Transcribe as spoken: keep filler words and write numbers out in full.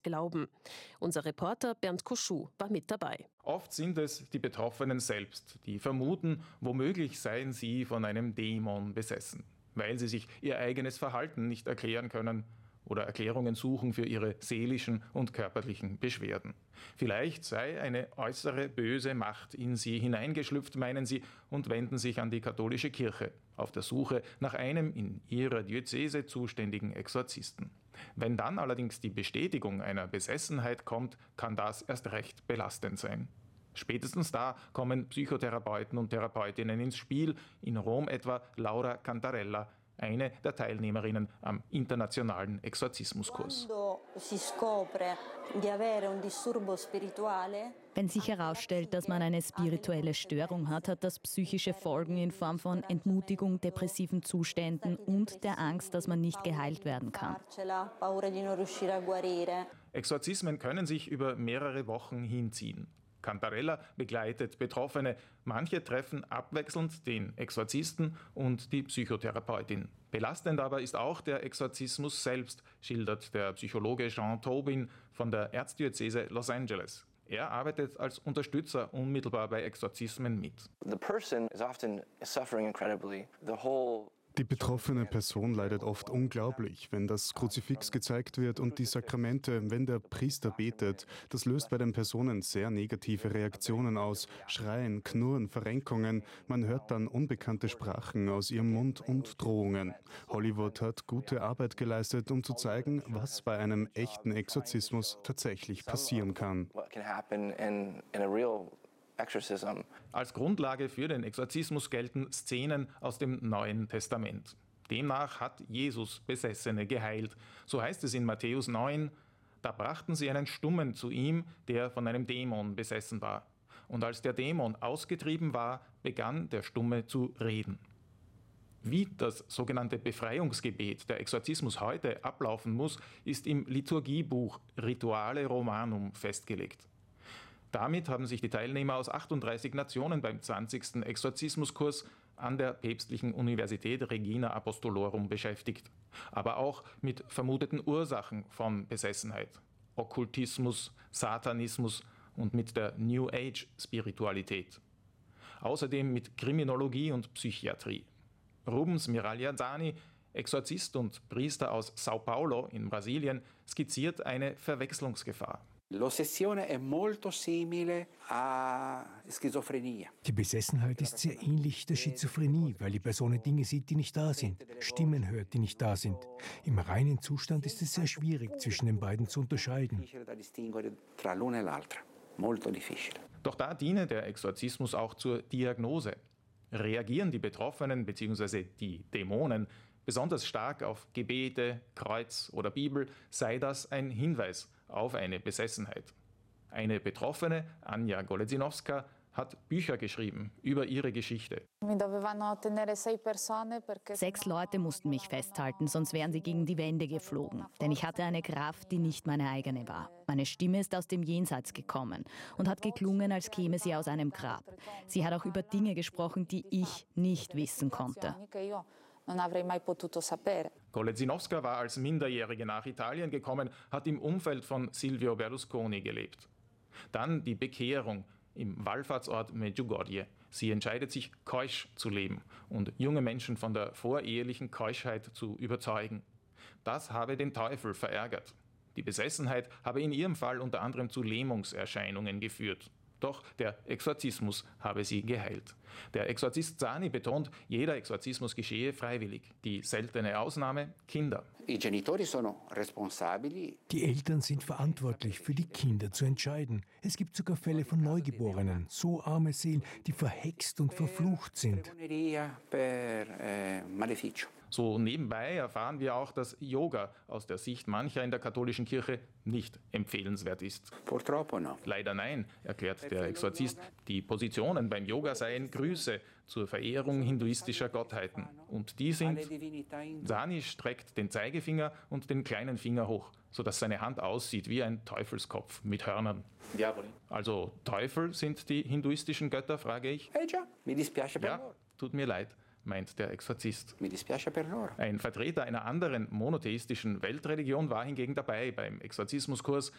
glauben. Unser Reporter Bernd Koschuh war mit dabei. Oft sind es die Betroffenen selbst, die vermuten, womöglich seien sie von einem Dämon besessen, weil sie sich ihr eigenes Verhalten nicht erklären können oder Erklärungen suchen für ihre seelischen und körperlichen Beschwerden. Vielleicht sei eine äußere böse Macht in sie hineingeschlüpft, meinen sie, und wenden sich an die katholische Kirche auf der Suche nach einem in ihrer Diözese zuständigen Exorzisten. Wenn dann allerdings die Bestätigung einer Besessenheit kommt, kann das erst recht belastend sein. Spätestens da kommen Psychotherapeuten und Therapeutinnen ins Spiel, in Rom etwa Laura Cantarella, eine der Teilnehmerinnen am internationalen Exorzismuskurs. Wenn sich herausstellt, dass man eine spirituelle Störung hat, hat das psychische Folgen in Form von Entmutigung, depressiven Zuständen und der Angst, dass man nicht geheilt werden kann. Exorzismen können sich über mehrere Wochen hinziehen. Cantarella begleitet Betroffene. Manche treffen abwechselnd den Exorzisten und die Psychotherapeutin. Belastend aber ist auch der Exorzismus selbst, schildert der Psychologe Jean Tobin von der Erzdiözese Los Angeles. Er arbeitet als Unterstützer unmittelbar bei Exorzismen mit. The person is often suffering incredibly. The whole Die betroffene Person leidet oft unglaublich, wenn das Kruzifix gezeigt wird und die Sakramente, wenn der Priester betet. Das löst bei den Personen sehr negative Reaktionen aus. Schreien, Knurren, Verrenkungen. Man hört dann unbekannte Sprachen aus ihrem Mund und Drohungen. Hollywood hat gute Arbeit geleistet, um zu zeigen, was bei einem echten Exorzismus tatsächlich passieren kann. Als Grundlage für den Exorzismus gelten Szenen aus dem Neuen Testament. Demnach hat Jesus Besessene geheilt. So heißt es in Matthäus neun, da brachten sie einen Stummen zu ihm, der von einem Dämon besessen war. Und als der Dämon ausgetrieben war, begann der Stumme zu reden. Wie das sogenannte Befreiungsgebet der Exorzismus heute ablaufen muss, ist im Liturgiebuch Rituale Romanum festgelegt. Damit haben sich die Teilnehmer aus achtunddreißig Nationen beim zwanzigsten Exorzismuskurs an der Päpstlichen Universität Regina Apostolorum beschäftigt. Aber auch mit vermuteten Ursachen von Besessenheit, Okkultismus, Satanismus und mit der New Age-Spiritualität. Außerdem mit Kriminologie und Psychiatrie. Rubens Miragliazani, Exorzist und Priester aus Sao Paulo in Brasilien, skizziert eine Verwechslungsgefahr. Die Besessenheit ist sehr ähnlich der Schizophrenie, weil die Person Dinge sieht, die nicht da sind, Stimmen hört, die nicht da sind. Im reinen Zustand ist es sehr schwierig, zwischen den beiden zu unterscheiden. Doch da diene der Exorzismus auch zur Diagnose. Reagieren die Betroffenen bzw. die Dämonen besonders stark auf Gebete, Kreuz oder Bibel, sei das ein Hinweis auf eine Besessenheit. Eine Betroffene, Anja Golezinowska, hat Bücher geschrieben über ihre Geschichte. Sechs Leute mussten mich festhalten, sonst wären sie gegen die Wände geflogen. Denn ich hatte eine Kraft, die nicht meine eigene war. Meine Stimme ist aus dem Jenseits gekommen und hat geklungen, als käme sie aus einem Grab. Sie hat auch über Dinge gesprochen, die ich nicht wissen konnte. Golezinowska war als Minderjährige nach Italien gekommen, hat im Umfeld von Silvio Berlusconi gelebt. Dann die Bekehrung im Wallfahrtsort Medjugorje. Sie entscheidet sich, keusch zu leben und junge Menschen von der vorehelichen Keuschheit zu überzeugen. Das habe den Teufel verärgert. Die Besessenheit habe in ihrem Fall unter anderem zu Lähmungserscheinungen geführt. Doch der Exorzismus habe sie geheilt. Der Exorzist Zani betont, jeder Exorzismus geschehe freiwillig. Die seltene Ausnahme, Kinder. Die Eltern sind verantwortlich, für die Kinder zu entscheiden. Es gibt sogar Fälle von Neugeborenen, so arme Seelen, die verhext und verflucht sind. So nebenbei erfahren wir auch, dass Yoga aus der Sicht mancher in der katholischen Kirche nicht empfehlenswert ist. Leider nein, erklärt der Exorzist. Die Positionen beim Yoga seien Grüße zur Verehrung hinduistischer Gottheiten. Und die sind, Zani streckt den Zeigefinger und den kleinen Finger hoch, sodass seine Hand aussieht wie ein Teufelskopf mit Hörnern. Also Teufel sind die hinduistischen Götter, frage ich? Ja, tut mir leid. meint der Exorzist. Ein Vertreter einer anderen monotheistischen Weltreligion war hingegen dabei beim Exorzismuskurs.